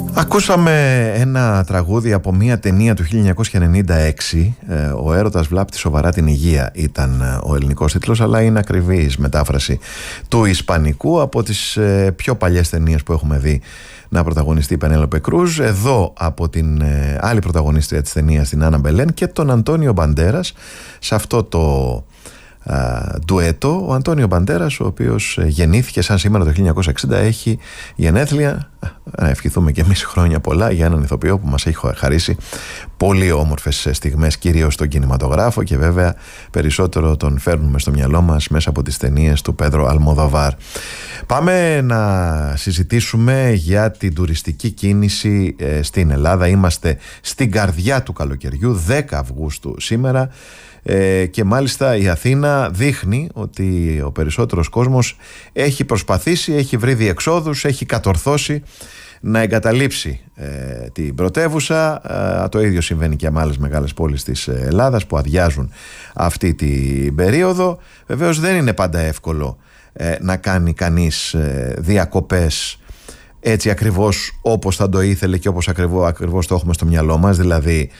Ακούσαμε ένα τραγούδι από μια ταινία του 1996. Ο έρωτας βλάπτει σοβαρά την υγεία ήταν ο ελληνικός τίτλος, αλλά είναι ακριβής μετάφραση του ισπανικού από τις πιο παλιές ταινίες που έχουμε δει να πρωταγωνιστεί η Πενέλοπε Κρούζ. Εδώ από την άλλη πρωταγωνίστρια της ταινίας, την Άννα Μπελέν, και τον Αντώνιο Μπαντέρας σε αυτό το ντουέτο. Ο Αντώνιο Μπαντέρας, ο οποίος γεννήθηκε σαν σήμερα το 1960, έχει γενέθλια. Να ευχηθούμε και εμείς χρόνια πολλά για έναν ηθοποιό που μας έχει χαρίσει πολύ όμορφες στιγμές, κυρίως στον κινηματογράφο, και βέβαια περισσότερο τον φέρνουμε στο μυαλό μας μέσα από τις ταινίες του Πέδρο Αλμοδοβάρ. Πάμε να συζητήσουμε για την τουριστική κίνηση στην Ελλάδα. Είμαστε στην καρδιά του καλοκαιριού, 10 Αυγούστου σήμερα. Και μάλιστα η Αθήνα δείχνει ότι ο περισσότερος κόσμος έχει προσπαθήσει, έχει βρει διεξόδους, έχει κατορθώσει να εγκαταλείψει την πρωτεύουσα. Το ίδιο συμβαίνει και με άλλες μεγάλες πόλεις της Ελλάδας που αδειάζουν αυτή την περίοδο. Βεβαίως δεν είναι πάντα εύκολο να κάνει κανείς διακοπές έτσι ακριβώς όπως θα το ήθελε και όπως ακριβώς το έχουμε στο μυαλό μας, δηλαδή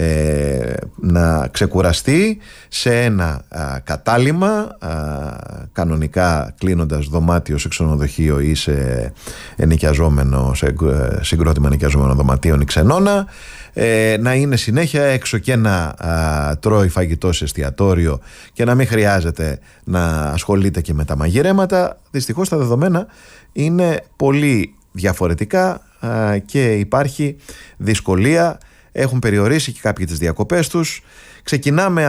να ξεκουραστεί σε ένα κατάλημα, κανονικά κλείνοντας δωμάτιο σε ξενοδοχείο ή σε συγκρότημα ενοικιαζόμενο δωματίων ή ξενώνα, να είναι συνέχεια έξω και να τρώει φαγητό σε εστιατόριο και να μην χρειάζεται να ασχολείται και με τα μαγειρέματα. Δυστυχώς τα δεδομένα είναι πολύ διαφορετικά και υπάρχει δυσκολία. Έχουν περιορίσει και κάποιοι τις διακοπές τους. Ξεκινάμε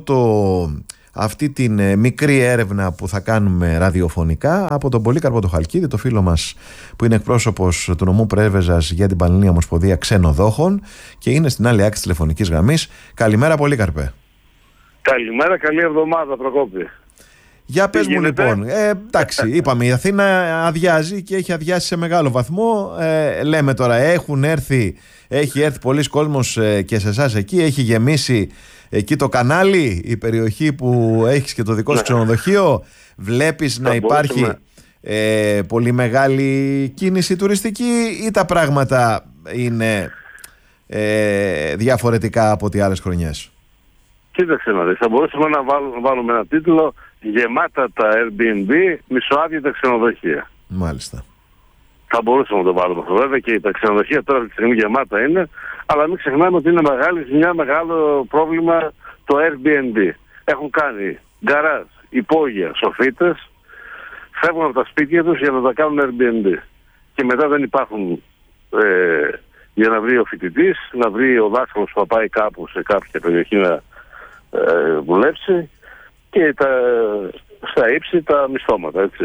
αυτή την μικρή έρευνα που θα κάνουμε ραδιοφωνικά από τον Πολύκαρπο το Χαλκίδη, το φίλο μας που είναι εκπρόσωπος του νομού Πρέβεζας για την Πανελλήνια Ομοσπονδία Ξενοδόχων και είναι στην άλλη άκρη της τηλεφωνικής γραμμής. Καλημέρα, Πολύκαρπε. Καλημέρα, καλή εβδομάδα, Προκόπη. Για πες μου λοιπόν, εντάξει, είπαμε η Αθήνα αδειάζει και έχει αδειάσει σε μεγάλο βαθμό. Λέμε τώρα, έχει έρθει πολλοί κόσμος και σε εσάς εκεί, έχει γεμίσει εκεί το κανάλι, η περιοχή που έχεις και το δικό σου ξενοδοχείο. Βλέπεις να υπάρχει πολύ μεγάλη κίνηση τουριστική ή τα πράγματα είναι διαφορετικά από τις άλλες χρονιές? Κοίταξε να δεις, θα μπορούσαμε να βάλουμε ένα τίτλο: γεμάτα τα Airbnb, μισοάδια τα ξενοδοχεία. Μάλιστα. Θα μπορούσαμε να το βάλουμε αυτό. Βέβαια και τα ξενοδοχεία τώρα αυτή τη στιγμή γεμάτα είναι, αλλά μην ξεχνάμε ότι είναι μια μεγάλο πρόβλημα το Airbnb. Έχουν κάνει γκαράζ, υπόγεια, σοφίτες, φεύγουν από τα σπίτια τους για να τα κάνουν Airbnb. Και μετά δεν υπάρχουν για να βρει ο φοιτητής, να βρει ο δάσκαλος που θα πάει κάπου σε κάποια περιοχή να δουλέψει, και στα ύψη τα μισθώματα, έτσι.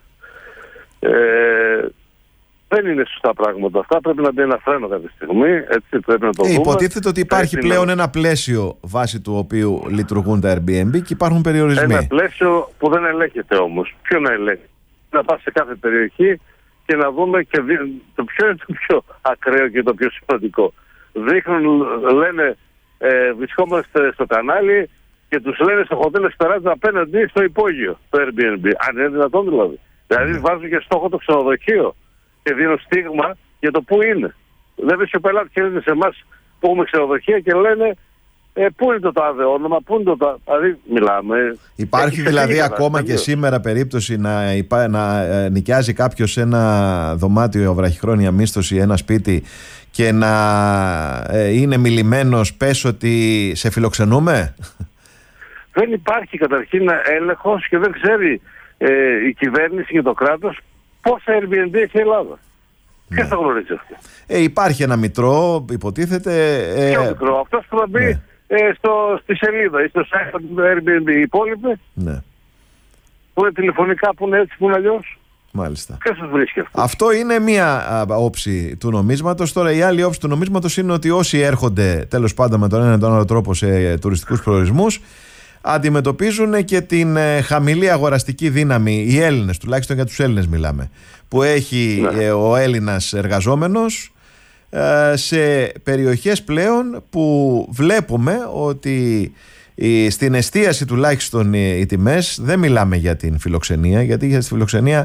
Δεν είναι σωστά πράγματα αυτά. Πρέπει να μπει ένα φρένο κάποια στιγμή. Έτσι, πρέπει να το δούμε. Υποτίθεται ότι υπάρχει πλέον ένα πλαίσιο βάσει του οποίου λειτουργούν τα Airbnb και υπάρχουν περιορισμοί. Ένα πλαίσιο που δεν ελέγχεται όμως. Ποιο να ελέγχει? Να πας σε κάθε περιοχή και να δούμε και το ποιο είναι το πιο ακραίο και το πιο σημαντικό. Λένε βρισκόμαστε στο κανάλι και τους λένε στο χοντέλ Εσπεράνζα απέναντι στο υπόγειο, το Airbnb. Αν είναι δυνατόν δηλαδή. Δηλαδή βάζουν και στόχο το ξενοδοχείο και δίνουν στίγμα για το πού είναι. Δεν βρίσκει ο πελάτης και έρχεται σε εμάς που έχουμε ξενοδοχεία και λένε πού είναι το τάδε όνομα, πού είναι το τάδε. Δηλαδή μιλάμε. Υπάρχει δηλαδή ακόμα και σήμερα περίπτωση να νοικιάζει κάποιος ένα δωμάτιο βραχυχρόνια μίσθωση, ένα σπίτι, και να είναι μιλημένος, πες ότι σε φιλοξενούμε? Δεν υπάρχει καταρχήν έλεγχος και δεν ξέρει η κυβέρνηση και το κράτος πόσα Airbnb έχει η Ελλάδα. Ποιος θα γνωρίζει αυτό? Υπάρχει ένα μητρό, υποτίθεται. Ποιο μητρό? Αυτός που θα μπει στη σελίδα ή στο site του Airbnb. Οι υπόλοιποι που είναι τηλεφωνικά, που είναι έτσι, που είναι αλλιώς. Μάλιστα. Ποιος τους βρίσκει αυτό? Αυτό είναι μία όψη του νομίσματος. Τώρα η άλλη όψη του νομίσματος είναι ότι όσοι έρχονται τέλος πάντων με τον ένα ή τον άλλο τρόπο σε τουριστικούς προορισμούς αντιμετωπίζουν και την χαμηλή αγοραστική δύναμη, οι Έλληνες, τουλάχιστον για τους Έλληνες μιλάμε, που έχει ο Έλληνας εργαζόμενος σε περιοχές πλέον που βλέπουμε ότι στην εστίαση τουλάχιστον οι τιμές, δεν μιλάμε για την φιλοξενία, γιατί για τη φιλοξενία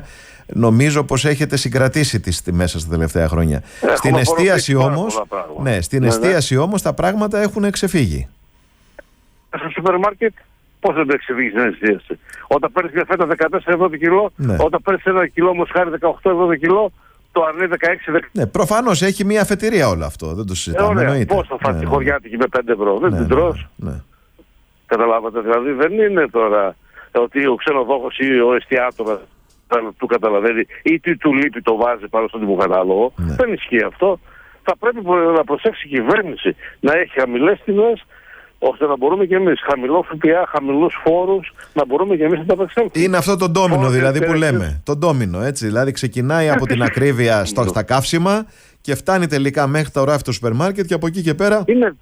νομίζω πως έχετε συγκρατήσει τις τιμές σας τα τελευταία χρόνια. Στην εστίαση όμως, όμως τα πράγματα έχουν ξεφύγει. Στο σούπερ μάρκετ πώς δεν έχει ξεφύγει στην εστίαση? Όταν παίρνεις μια φέτα 14 ευρώ το κιλό, όταν παίρνεις ένα κιλό μοσχάρι 18 ευρώ το κιλό, το αρνί 16. Ναι, προφανώς έχει μια αφετηρία όλο αυτό, δεν το συζητάμε. Πώς θα φας τη χωριάτικη με 5 ευρώ, δεν την τρως? Καταλάβατε, δηλαδή δεν είναι τώρα ότι ο ξενοδόχος ή ο εστιατόρας του καταλαβαίνει ή τι του λείπει το βάζει πάνω στον τιμοκατάλογο. Δεν ισχύει αυτό. Θα πρέπει να προσέξει η κυβέρνηση να έχει χαμηλές τιμές, ώστε να μπορούμε και εμείς, χαμηλό ΦΠΑ, χαμηλούς φόρους, να μπορούμε και εμείς να τα απεξέλθουμε. Είναι αυτό το ντόμινο δηλαδή που λέμε. Το ντόμινο, έτσι. Δηλαδή ξεκινάει από την ακρίβεια στα καύσιμα και φτάνει τελικά μέχρι τα ράφη του σούπερ μάρκετ και από εκεί και πέρα.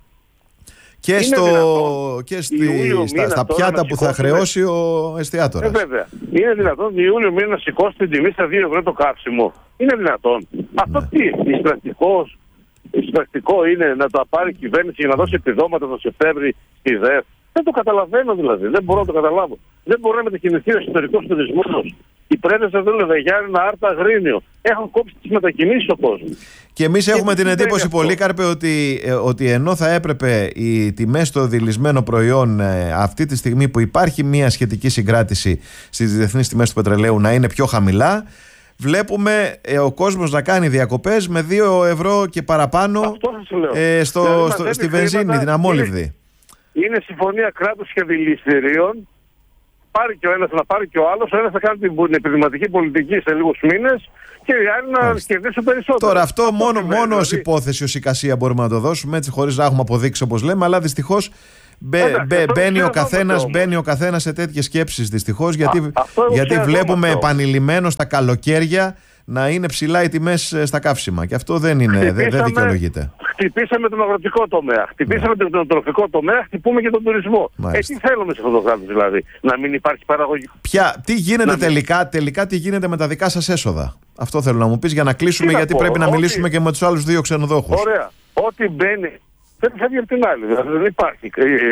Στα πιάτα που θα χρεώσει ο εστιατόρας. Βέβαια. Είναι δυνατόν Ιούλιο μήνα να σηκώσει την τιμή στα 2 ευρώ το καύσιμο? Είναι δυνατόν? Αυτό τι, εισπρακτικό είναι να το πάρει η κυβέρνηση για να δώσει επιδόματα το Σεπτέμβρη στη ΔΕΦ? Δεν το καταλαβαίνω δηλαδή. Δεν μπορώ να το καταλάβω. Δεν μπορεί να μετακινηθεί ο εσωτερικός τουρισμός. Η Πρέβεζα δούλευε για ένα Άρτα Αγρίνιο. Έχουν κόψει τις μετακινήσεις ο κόσμος. Και εμείς έχουμε την εντύπωση, Πολύκαρπε, ότι ενώ θα έπρεπε οι τιμές στο δειλισμένο προϊόν αυτή τη στιγμή που υπάρχει μια σχετική συγκράτηση στις διεθνείς τιμές του πετρελαίου να είναι πιο χαμηλά, βλέπουμε ο κόσμος να κάνει διακοπές με 2 ευρώ και παραπάνω στη βενζίνη, την αμόλυβδη. Είναι συμφωνία κράτους και δηληστηρίων. Πάρει και ο ένας να πάρει και ο άλλος. Ο ένας θα κάνει την επιχειρηματική πολιτική σε λίγους μήνες και οι άλλοι να κερδίσουν περισσότερο. Τώρα αυτό μόνο ως υπόθεση, ως εικασία μπορούμε να το δώσουμε, έτσι, χωρίς να έχουμε αποδείξει όπως λέμε, αλλά δυστυχώς μπαίνει ο καθένας σε τέτοιες σκέψεις, δυστυχώς, γιατί βλέπουμε επανειλημμένως στα καλοκαίρια να είναι ψηλά οι τιμές στα καύσιμα και αυτό δεν δικαιολογείται. Χτυπήσαμε τον αγροτικό τομέα, χτυπήσαμε τον κτηνοτροφικό τομέα, χτυπούμε και τον τουρισμό. Τι θέλουμε σε αυτό το κράτος δηλαδή? Να μην υπάρχει παραγωγή? Τι γίνεται τελικά τι γίνεται με τα δικά σας έσοδα? Αυτό θέλω να μου πεις για να κλείσουμε, γιατί πρέπει να μιλήσουμε και με τους άλλους 2 ξενοδόχους. Ωραία. Ό,τι μπαίνει δεν φεύγει από την άλλη. Δηλαδή δεν υπάρχει.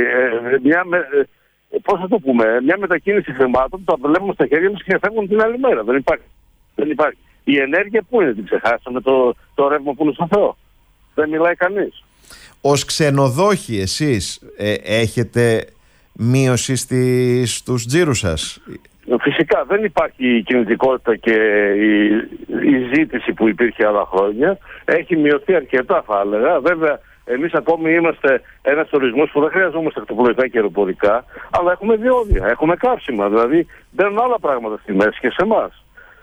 Πώς θα το πούμε? Μια μετακίνηση χρημάτων, τα βλέπουμε στα χέρια μας και φεύγουν την άλλη μέρα. Δεν υπάρχει. Η ενέργεια πού είναι? Την ξεχάσαμε? Το ρεύμα που είναι στο Θεό. Δεν μιλάει κανείς. Ως ξενοδόχοι εσείς έχετε μείωση στους τζίρους σας? Φυσικά δεν υπάρχει η κινητικότητα και η ζήτηση που υπήρχε άλλα χρόνια. Έχει μειωθεί αρκετά, θα έλεγα. Βέβαια εμείς ακόμη είμαστε ένας τουρισμός που δεν χρειαζόμαστε ακτοπλοϊκά και αεροπορικά, αλλά έχουμε διόδια, έχουμε καύσιμα. Δηλαδή μπαίνουν άλλα πράγματα στη μέση και σε εμάς.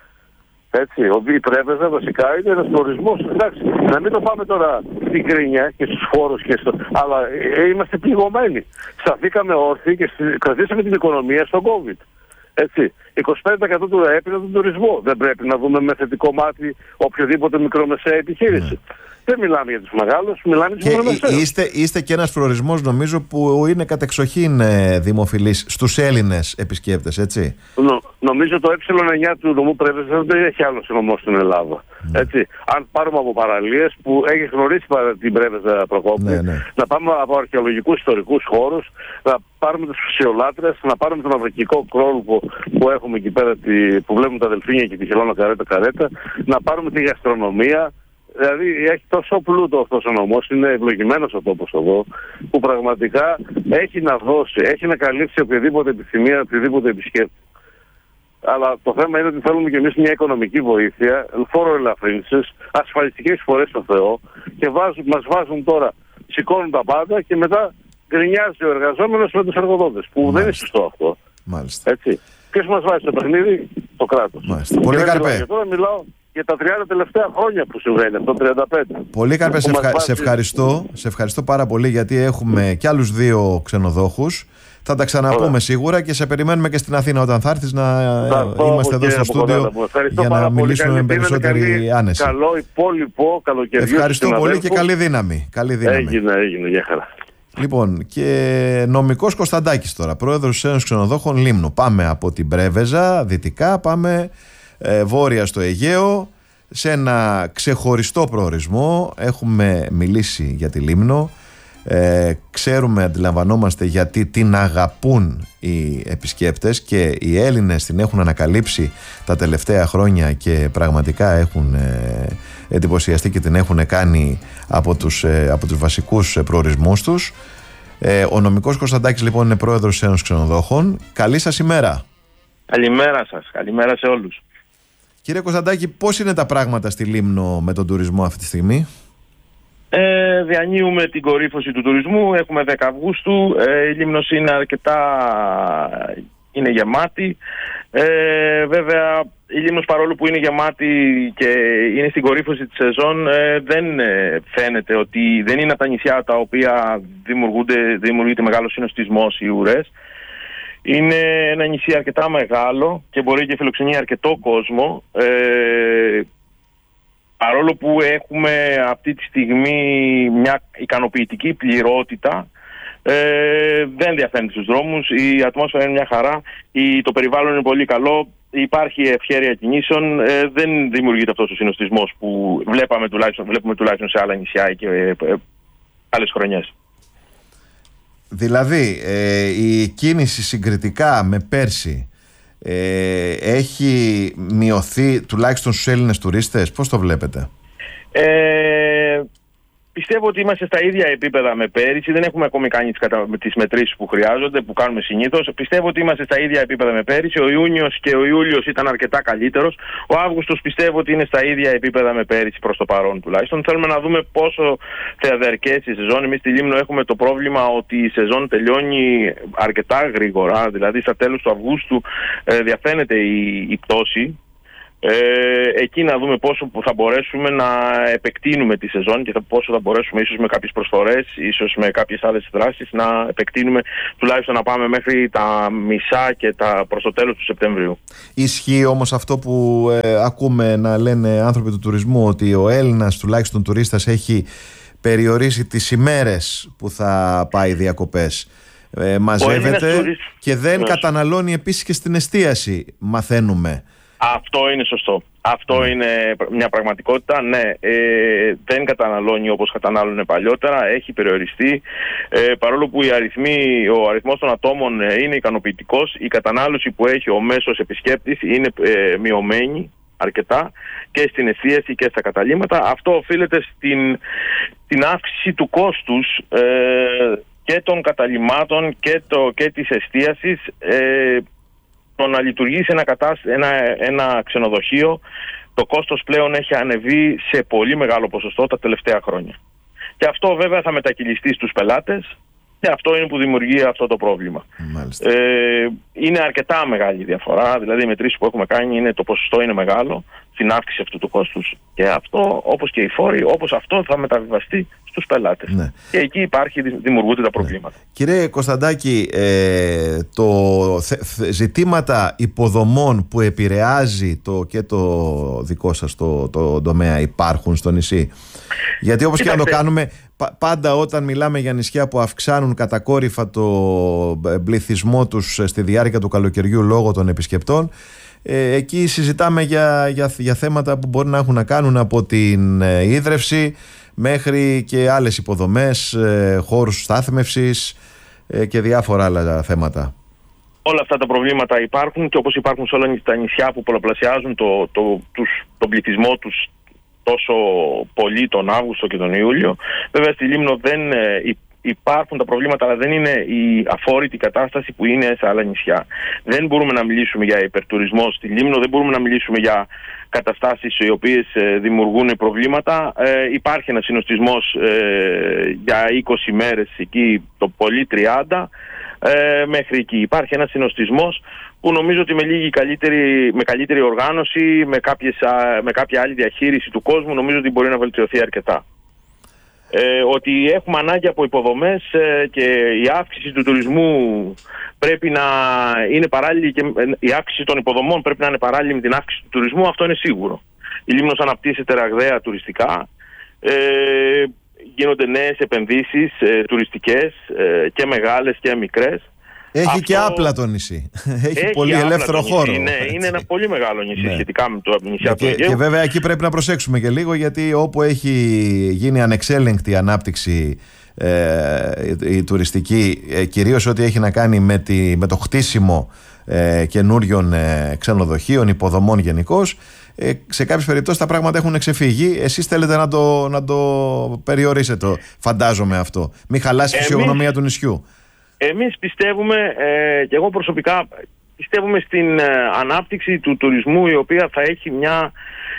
Έτσι, η Πρέβεζα βασικά είναι ένας τουρισμός. Εντάξει, να μην το πάμε τώρα στην κρίνια και στους φόρους αλλά είμαστε πληγωμένοι. Σταθήκαμε όρθιοι και κρατήσαμε την οικονομία στο COVID. Έτσι, 25% του ΑΕΠ είναι τον τουρισμό. Δεν πρέπει να δούμε με θετικό μάτι οποιοδήποτε μικρομεσαία επιχείρηση? Δεν μιλάμε για τους μεγάλους, μιλάμε για τους μικρομεσαίους. Είστε και ένας προορισμός, νομίζω, που είναι κατεξοχήν δημοφιλής στους Έλληνες επισκέπτες, έτσι. Νομίζω το ε9 του νομού Πρέβεζα δεν έχει άλλο νομό στην Ελλάδα. Έτσι. Αν πάρουμε από παραλίες που έχει γνωρίσει την Πρέβεζα Προκόπη, να πάμε από αρχαιολογικούς ιστορικούς χώρους, να πάρουμε τους φυσιολάτρες, να πάρουμε τον Αυρικικό κρόλπο που έχουμε εκεί πέρα, που βλέπουμε τα δελφίνια και τη χελώνα καρέτα, να πάρουμε τη γαστρονομία. Δηλαδή έχει τόσο πλούτο αυτός ο νομός, είναι ευλογημένος ο τόπος εδώ, που πραγματικά έχει να δώσει, έχει να καλύψει οποιαδήποτε επιθυμία, οποιοδήποτε επισκέπτη. Αλλά το θέμα είναι ότι θέλουμε και εμείς μια οικονομική βοήθεια, φόρο ελαφρύνσεις, ασφαλιστικές εισφορές στο Θεό, και μας βάζουν τώρα, σηκώνουν τα πάντα και μετά γκρινιάζει ο εργαζόμενος με τους εργοδότες, που δεν είναι σωστό αυτό. Μάλιστα. Έτσι. Ποιος μας βάζει στο παιχνίδι? Το κράτος. Πολύκαρπε. Τώρα μιλάω για τα 30 τελευταία χρόνια που συμβαίνει, αυτό 35. Πολύκαρπε, σε ευχαριστώ πάρα πολύ, γιατί έχουμε κι άλλους 2 ξενοδόχους. Θα τα ξαναπούμε σίγουρα και σε περιμένουμε και στην Αθήνα όταν θα έρθεις, να είμαστε εδώ στο στούντιο για να μιλήσουμε με περισσότερη άνεση. Καλό υπόλοιπο καλοκαιριό. Ευχαριστώ πολύ και καλή δύναμη. Έγινε, για χαρά. Λοιπόν, και νομικός Κωνσταντάκης τώρα, πρόεδρος της Ένωσης Ξενοδόχων Λίμνου. Πάμε από την Πρέβεζα δυτικά, πάμε βόρεια στο Αιγαίο, σε ένα ξεχωριστό προορισμό. Έχουμε μιλήσει για τη Λίμνο. Ξέρουμε, αντιλαμβανόμαστε γιατί την αγαπούν οι επισκέπτες και οι Έλληνες την έχουν ανακαλύψει τα τελευταία χρόνια και πραγματικά έχουν εντυπωσιαστεί και την έχουν κάνει από τους βασικούς προορισμούς τους. Ο Νομικός Κωνσταντάκης λοιπόν είναι πρόεδρος της Ένωσης Ξενοδόχων. Καλή σας ημέρα. Καλημέρα σας, καλημέρα σε όλους. Κύριε Κωνσταντάκη, πώς είναι τα πράγματα στη Λίμνο με τον τουρισμό αυτή τη στιγμή? Διανύουμε την κορύφωση του τουρισμού, έχουμε 10 Αυγούστου, η Λίμνος είναι γεμάτη. Βέβαια η Λίμνος, παρόλο που είναι γεμάτη και είναι στην κορύφωση της σεζόν, δεν φαίνεται ότι δεν είναι από τα νησιά τα οποία δημιουργείται μεγάλος συνοστισμός ή ουρές. Είναι ένα νησί αρκετά μεγάλο και μπορεί και φιλοξενεί αρκετό κόσμο. Παρόλο που έχουμε αυτή τη στιγμή μια ικανοποιητική πληρότητα, δεν διαφαίνεται στους δρόμους, η ατμόσφαιρα είναι μια χαρά, το περιβάλλον είναι πολύ καλό, υπάρχει ευχέρεια κινήσεων, δεν δημιουργείται αυτός ο συνοστισμός που βλέπουμε τουλάχιστον σε άλλα νησιά και άλλες χρονιές. Δηλαδή η κίνηση συγκριτικά με πέρσι έχει μειωθεί τουλάχιστον στους Έλληνες τουρίστες? Πώς το βλέπετε? Πιστεύω ότι είμαστε στα ίδια επίπεδα με πέρυσι. Δεν έχουμε ακόμη κάνει τις μετρήσεις που χρειάζονται, που κάνουμε συνήθως. Πιστεύω ότι είμαστε στα ίδια επίπεδα με πέρυσι. Ο Ιούνιος και ο Ιούλιος ήταν αρκετά καλύτερος. Ο Αύγουστος πιστεύω ότι είναι στα ίδια επίπεδα με πέρυσι προς το παρόν τουλάχιστον. Θέλουμε να δούμε πόσο θα διαρκέσει η σεζόν. Εμείς στη Λίμνο έχουμε το πρόβλημα ότι η σεζόν τελειώνει αρκετά γρήγορα. Δηλαδή στα τέλος του Αυγούστου διαφαίνεται η πτώση. Εκεί να δούμε πόσο θα μπορέσουμε να επεκτείνουμε τη σεζόν και πόσο θα μπορέσουμε ίσως με κάποιες προσφορές, ίσως με κάποιες άλλες δράσεις να επεκτείνουμε, τουλάχιστον να πάμε μέχρι τα μισά και προς το τέλος του Σεπτεμβρίου. Ισχύει όμως αυτό που ακούμε να λένε άνθρωποι του τουρισμού, ότι ο Έλληνας τουλάχιστον τουρίστας έχει περιορίσει τις ημέρες που θα πάει διακοπές? Μαζεύεται και δεν καταναλώνει επίσης και στην εστίαση, μαθαίνουμε. Αυτό είναι σωστό. Αυτό είναι μια πραγματικότητα. Ναι, δεν καταναλώνει όπως κατανάλωνε παλιότερα, έχει περιοριστεί. Παρόλο που ο αριθμός των ατόμων είναι ικανοποιητικός, η κατανάλωση που έχει ο μέσος επισκέπτης είναι μειωμένη αρκετά και στην εστίαση και στα καταλύματα. Αυτό οφείλεται στην αύξηση του κόστους και των καταλυμάτων και της εστίασης. Το να λειτουργήσει ένα ξενοδοχείο, το κόστος πλέον έχει ανεβεί σε πολύ μεγάλο ποσοστό τα τελευταία χρόνια. Και αυτό βέβαια θα μετακυλιστεί στους πελάτες και αυτό είναι που δημιουργεί αυτό το πρόβλημα. Είναι αρκετά μεγάλη διαφορά, δηλαδή οι μετρήσεις που έχουμε κάνει το ποσοστό είναι μεγάλο στην αύξηση αυτού του κόστους. Και αυτό, όπως και οι φόροι, όπως αυτό θα μεταβιβαστεί στους πελάτες. Ναι. Και εκεί δημιουργούνται τα προβλήματα. Ναι. Κύριε Κωνσταντάκη, ζητήματα υποδομών που επηρεάζει και το δικό σας το τομέα υπάρχουν στο νησί? Γιατί όπως και να το κάνουμε, πάντα όταν μιλάμε για νησιά που αυξάνουν κατακόρυφα το πληθυσμό τους στη διάρκεια του καλοκαιριού λόγω των επισκεπτών, εκεί συζητάμε για θέματα που μπορεί να έχουν να κάνουν από την ίδρυυση μέχρι και άλλες υποδομές, χώρους στάθμευσης και διάφορα άλλα θέματα. Όλα αυτά τα προβλήματα υπάρχουν και όπως υπάρχουν σε όλα τα νησιά που πολλαπλασιάζουν τον πληθυσμό τους τόσο πολύ τον Αύγουστο και τον Ιούλιο. Βέβαια στη Λίμνο δεν υπάρχουν τα προβλήματα, αλλά δεν είναι η αφόρητη κατάσταση που είναι σε άλλα νησιά. Δεν μπορούμε να μιλήσουμε για υπερτουρισμό στη Λίμνο, δεν μπορούμε να μιλήσουμε για καταστάσεις οι οποίες δημιουργούν προβλήματα. Υπάρχει ένας συνοστισμός για 20 μέρες εκεί, το πολύ 30 μέχρι εκεί. Υπάρχει ένας συνοστισμός που νομίζω ότι με καλύτερη οργάνωση, με κάποια άλλη διαχείριση του κόσμου, νομίζω ότι μπορεί να βελτιωθεί αρκετά. Ότι έχουμε ανάγκη από υποδομές και η αύξηση του τουρισμού πρέπει να είναι παράλληλη και η αύξηση των υποδομών πρέπει να είναι παράλληλη με την αύξηση του τουρισμού, αυτό είναι σίγουρο. Η Λίμνος αναπτύσσεται ραγδαία τουριστικά, γίνονται νέες επενδύσεις τουριστικές και μεγάλες και μικρές. Έχει και άπλα το νησί. Έχει πολύ ελεύθερο χώρο. Ναι, είναι ένα πολύ μεγάλο νησί σχετικά με το νησιά του Αιγαίου. Και βέβαια εκεί πρέπει να προσέξουμε και λίγο, γιατί όπου έχει γίνει ανεξέλεγκτη ανάπτυξη η τουριστική, κυρίως ό,τι έχει να κάνει με το χτίσιμο καινούριων ξενοδοχείων, υποδομών γενικώς, σε κάποιες περιπτώσεις τα πράγματα έχουν ξεφύγει. Εσείς θέλετε να το περιορίσετε, φαντάζομαι αυτό. Μην χαλάσει η φυσιογνωμία του νησιού. Εμείς πιστεύουμε, και εγώ προσωπικά πιστεύουμε στην ανάπτυξη του τουρισμού, η οποία θα έχει μια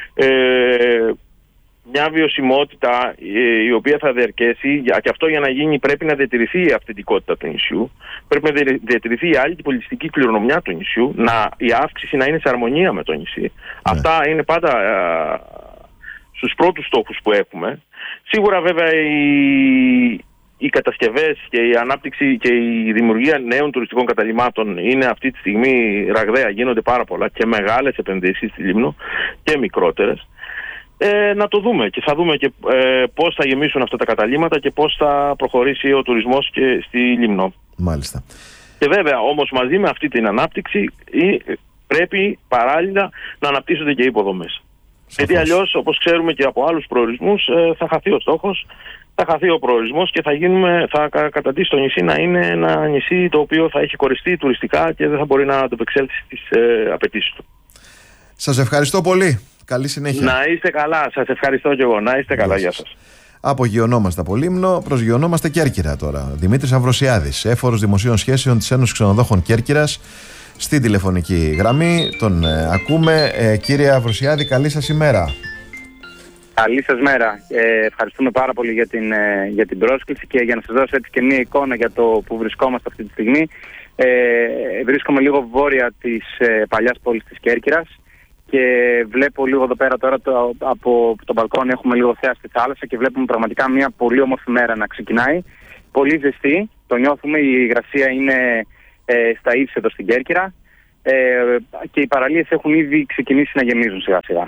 βιωσιμότητα η οποία θα διαρκέσει, και αυτό για να γίνει πρέπει να διατηρηθεί η αυθεντικότητα του νησιού, πρέπει να διατηρηθεί η άλλη πολιτιστική κληρονομιά του νησιού, η αύξηση να είναι σε αρμονία με το νησί. Αυτά είναι πάντα στους πρώτους στόχους που έχουμε. Σίγουρα βέβαια οι κατασκευές και η ανάπτυξη και η δημιουργία νέων τουριστικών καταλυμάτων είναι αυτή τη στιγμή ραγδαία, γίνονται πάρα πολλά και μεγάλες επενδύσεις στη Λίμνο και μικρότερες. Να το δούμε και θα δούμε και πώς θα γεμίσουν αυτά τα καταλύματα και πώς θα προχωρήσει ο τουρισμός και στη Λίμνο. Μάλιστα. Και βέβαια όμως μαζί με αυτή την ανάπτυξη πρέπει παράλληλα να αναπτύσσονται και οι υποδομές. Γιατί αλλιώς, όπως ξέρουμε και από άλλους προορισμούς, θα χαθεί ο στόχος, θα χαθεί ο προορισμός και θα καταντήσει το νησί να είναι ένα νησί το οποίο θα έχει κοριστεί τουριστικά και δεν θα μπορεί να ανταπεξέλθει στις απαιτήσεις του. Σας ευχαριστώ πολύ. Καλή συνέχεια. Να είστε καλά. Σας ευχαριστώ και εγώ. Να είστε καλά. Γεια σας. Απογειωνόμαστε από Λίμνο, προσγειωνόμαστε Κέρκυρα τώρα. Δημήτρης Αυροσιάδης, έφορος δημοσίων σχέσεων της Ένωσης Ξενοδόχων Κέρκυρας, στην τηλεφωνική γραμμή. Τον ακούμε. Κύριε Αυροσιάδη, καλή σας ημέρα. Καλή σας μέρα. Ευχαριστούμε πάρα πολύ για την πρόσκληση και για να σας δώσω έτσι και μία εικόνα για το που βρισκόμαστε αυτή τη στιγμή. Βρίσκομαι λίγο βόρεια της παλιάς πόλης της Κέρκυρας και βλέπω λίγο εδώ πέρα τώρα από το μπαλκόνι, έχουμε λίγο θέα στη θάλασσα και βλέπουμε πραγματικά μια πολύ όμορφη μέρα να ξεκινάει. Πολύ ζεστή, το νιώθουμε, η υγρασία είναι στα ύψη εδώ στην Κέρκυρα και οι παραλίες έχουν ήδη ξεκινήσει να γεμίζουν σιγά σιγά.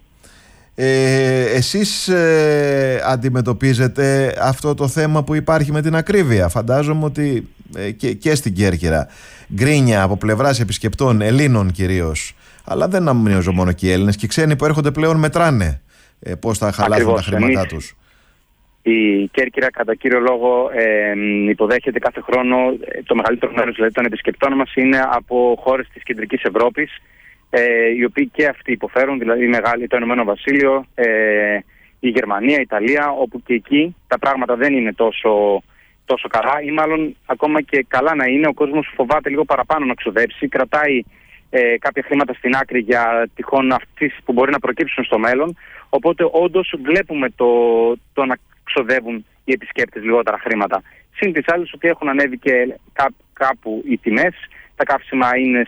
Εσείς αντιμετωπίζετε αυτό το θέμα που υπάρχει με την ακρίβεια? Φαντάζομαι ότι και στην Κέρκυρα γκρίνια από πλευράς επισκεπτών, Ελλήνων κυρίως, αλλά δεν αμυνίζω μόνο και οι Έλληνες, και οι ξένοι που έρχονται πλέον μετράνε πώς θα χαλάσουν τα χρήματά τους. Η Κέρκυρα κατά κύριο λόγο υποδέχεται κάθε χρόνο το μεγαλύτερο μέρος δηλαδή, των επισκεπτών μας είναι από χώρες της κεντρικής Ευρώπης, οι οποίοι και αυτοί υποφέρουν, δηλαδή το Ηνωμένο Βασίλειο, η Γερμανία, η Ιταλία, όπου και εκεί τα πράγματα δεν είναι τόσο καλά ή μάλλον ακόμα και καλά να είναι. Ο κόσμος φοβάται λίγο παραπάνω να ξοδέψει, κρατάει κάποια χρήματα στην άκρη για τυχόν αυξήσεις που μπορεί να προκύψουν στο μέλλον, οπότε όντως βλέπουμε το να ξοδεύουν οι επισκέπτες λιγότερα χρήματα. Συν τις άλλες ότι έχουν ανέβει και κάπου οι τιμές, τα καύσιμα είναι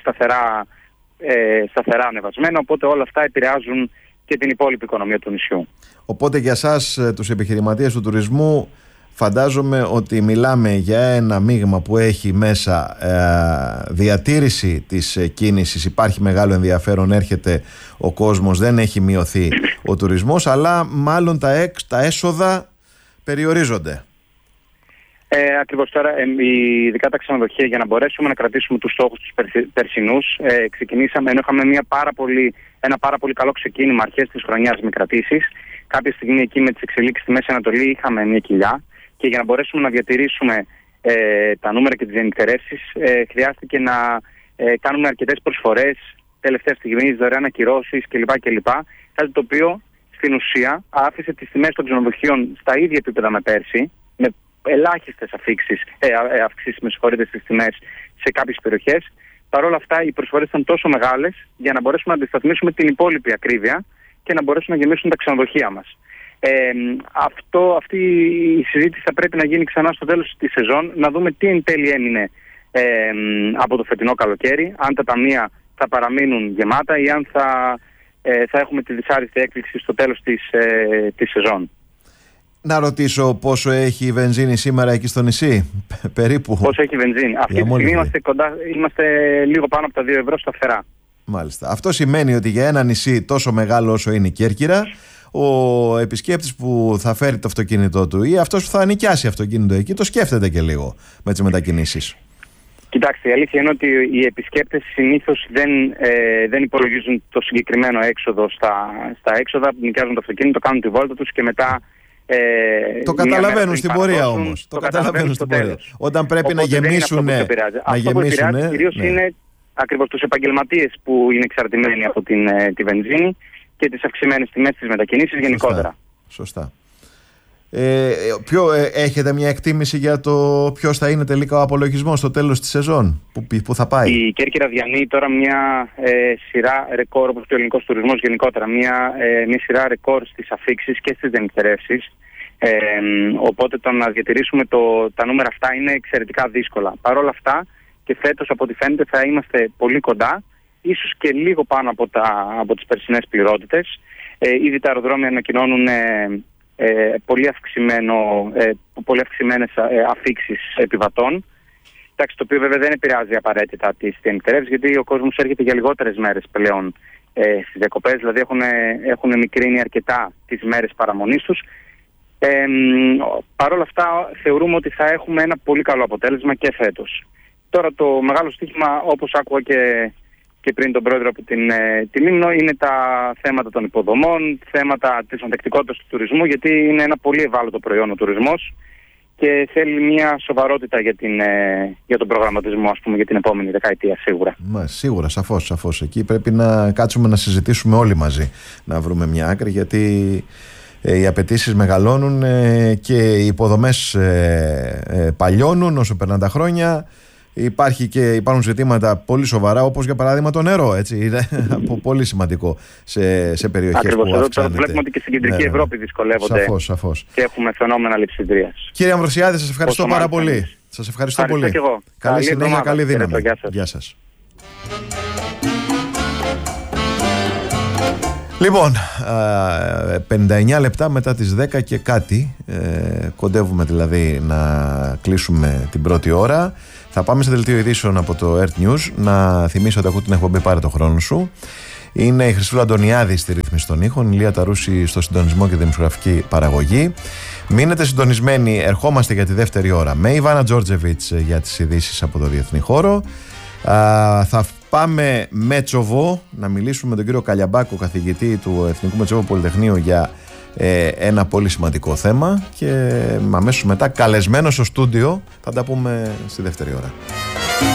σταθερά ανεβασμένα, οπότε όλα αυτά επηρεάζουν και την υπόλοιπη οικονομία του νησιού. Οπότε για σας τους επιχειρηματίες του τουρισμού φαντάζομαι ότι μιλάμε για ένα μείγμα που έχει μέσα διατήρηση της κίνησης, υπάρχει μεγάλο ενδιαφέρον, έρχεται ο κόσμος, δεν έχει μειωθεί ο τουρισμός, αλλά μάλλον τα έσοδα περιορίζονται. Ακριβώς τώρα, ειδικά τα ξενοδοχεία, για να μπορέσουμε να κρατήσουμε τους στόχους τους περσινούς, ξεκινήσαμε, ενώ είχαμε ένα πάρα πολύ καλό ξεκίνημα αρχές της χρονιάς με κρατήσεις. Κάποια στιγμή εκεί με τις εξελίξεις στη Μέση Ανατολή είχαμε μια κοιλιά και για να μπορέσουμε να διατηρήσουμε τα νούμερα και τις διανυκτερεύσεις χρειάστηκε να κάνουμε αρκετές προσφορές, τελευταία στιγμή, δωρεάν ακυρώσεις κλπ. Κάτι το οποίο στην ουσία άφησε τις τιμές των ξενοδοχείων στα ίδια επίπεδα με πέρσι, με ελάχιστες αυξήσεις στις τιμές σε κάποιες περιοχές. Παρ' όλα αυτά οι προσφορές ήταν τόσο μεγάλες για να μπορέσουμε να αντισταθμίσουμε την υπόλοιπη ακρίβεια και να μπορέσουν να γεμίσουν τα ξενοδοχεία μας. Αυτή η συζήτηση θα πρέπει να γίνει ξανά στο τέλος της σεζόν, να δούμε τι εν τέλει έμεινε από το φετινό καλοκαίρι, αν τα ταμεία θα παραμείνουν γεμάτα ή αν θα έχουμε τη δυσάρεστη έκπληξη στο τέλος της σεζόν. Να ρωτήσω πόσο έχει η βενζίνη σήμερα εκεί στο νησί, περίπου? Πόσο έχει η βενζίνη? Αυτή τη στιγμή είμαστε λίγο πάνω από τα 2 ευρώ στα φτερά. Μάλιστα. Αυτό σημαίνει ότι για ένα νησί τόσο μεγάλο όσο είναι η Κέρκυρα, ο επισκέπτης που θα φέρει το αυτοκίνητό του ή αυτός που θα νοικιάσει αυτοκίνητο εκεί, το σκέφτεται και λίγο με τις μετακινήσεις. Κοιτάξτε, η αλήθεια είναι ότι οι επισκέπτες συνήθως δεν υπολογίζουν το συγκεκριμένο έξοδο στα έξοδα, νοικιάζουν το αυτοκίνητο, κάνουν τη βόλτα τους και μετά... το καταλαβαίνουν στην πορεία όμως. Το καταλαβαίνουν στην πορεία. Όταν πρέπει να γεμίσουν. Αυτό που επηρεάζει κυρίως είναι ακριβώς τους επαγγελματίες που είναι εξαρτημένοι από τη βενζίνη και τις αυξημένες τιμές της μετακινήσεις γενικότερα. Σωστά. Έχετε μια εκτίμηση για το ποιος θα είναι τελικά ο απολογισμός στο τέλος της σεζόν, που θα πάει? Η Κέρκυρα διανύει τώρα μια σειρά ρεκόρ, όπως και ο ελληνικός τουρισμός γενικότερα, μια σειρά ρεκόρ στις αφίξεις και στις διανυκτερεύσεις. Οπότε το να διατηρήσουμε τα νούμερα αυτά είναι εξαιρετικά δύσκολα. Παρ' όλα αυτά και φέτος από ό,τι φαίνεται θα είμαστε πολύ κοντά, ίσως και λίγο πάνω από τις περσινές πληρότητες. Ήδη τα αεροδρόμια ανακοινώνουν πολύ αυξημένες αφίξεις επιβατών. Εντάξει, το οποίο βέβαια δεν επηρεάζει απαραίτητα τις διανυκτερεύσεις, γιατί ο κόσμος έρχεται για λιγότερες μέρες πλέον στις διακοπές, δηλαδή έχουν μικρύνει αρκετά τις μέρες παραμονής τους. Παρ' όλα αυτά θεωρούμε ότι θα έχουμε ένα πολύ καλό αποτέλεσμα και φέτος. Τώρα το μεγάλο στοίχημα, όπως άκουγα και πριν τον πρόεδρο από την Λίμνο, είναι τα θέματα των υποδομών, θέματα της ανθεκτικότητας του τουρισμού, γιατί είναι ένα πολύ ευάλωτο προϊόν ο τουρισμός και θέλει μια σοβαρότητα για τον προγραμματισμό, ας πούμε, για την επόμενη δεκαετία σίγουρα. Σίγουρα, σαφώς. Εκεί πρέπει να κάτσουμε να συζητήσουμε όλοι μαζί, να βρούμε μια άκρη, γιατί οι απαιτήσεις μεγαλώνουν και οι υποδομές παλιώνουν όσο περνάνε τα χρόνια. Υπάρχουν ζητήματα πολύ σοβαρά, όπως για παράδειγμα το νερό, έτσι, είναι πολύ σημαντικό σε περιοχές που αυξάνεται. Βλέπουμε ότι και στην κεντρική Ευρώπη δυσκολεύονται. Σαφώς. Και έχουμε φαινόμενα λειψιδρίας. Κύριε Αμβροσιάδη, σας ευχαριστώ πάρα πολύ. Σας ευχαριστώ πολύ. Και εγώ. Καλή συνέχεια, καλή δύναμη. Γεια σας. Λοιπόν, 59 λεπτά μετά τις 10 και κάτι, κοντεύουμε δηλαδή να κλείσουμε την πρώτη ώρα. Θα πάμε σε δελτίο ειδήσεων από το Earth News. Να θυμίσω ότι ακούτε την εκπομπή «Πάρε το χρόνο σου». Είναι η Χρυσούλα Αντωνιάδη στη ρύθμιση των ήχων, η Λία Ταρούση στο συντονισμό και δημοσιογραφική παραγωγή. Μείνετε συντονισμένοι, ερχόμαστε για τη δεύτερη ώρα με Ιβάνα Τζόρτζεβιτς για τις ειδήσεις από το διεθνή χώρο. Θα πάμε Μέτσοβο να μιλήσουμε με τον κύριο Καλιαμπάκο, καθηγητή του Εθνικού Μετσόβου Πολυτεχνείου, για ένα πολύ σημαντικό θέμα, και αμέσως μετά καλεσμένο στο στούντιο. Θα τα πούμε στη δεύτερη ώρα.